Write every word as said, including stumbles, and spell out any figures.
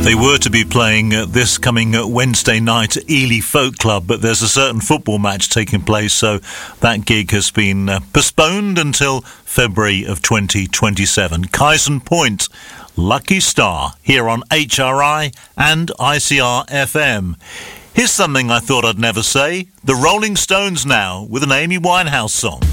They were to be playing uh, this coming uh, Wednesday night at Ely Folk Club, but there's a certain football match taking place, so that gig has been uh, postponed until February of twenty twenty-seven. Kyson Point, Lucky Star, here on H R I and I C R F M. Here's something I thought I'd never say. The Rolling Stones now with an Amy Winehouse song.